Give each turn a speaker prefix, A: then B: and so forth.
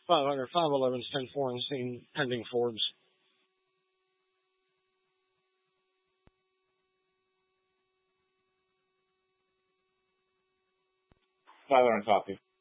A: 500, 511s, 10-4 and seen pending Forbes.
B: 500 copy.